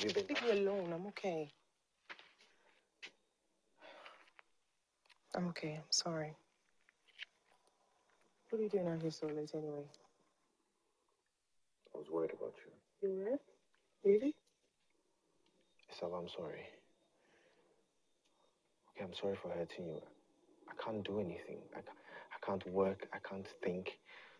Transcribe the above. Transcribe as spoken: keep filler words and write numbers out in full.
have you been? Leave me alone. I'm okay. I'm okay. I'm sorry. What are you doing out here so late anyway? I was worried about you. You were? Really? Isabel, I'm sorry. Okay, I'm sorry for hurting you. I can't do anything. I, I can't work. I can't think.